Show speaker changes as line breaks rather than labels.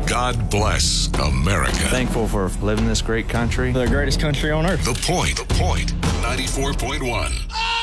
God bless America.
Thankful for living in this great country.
The greatest country on earth.
The Point. 94.1.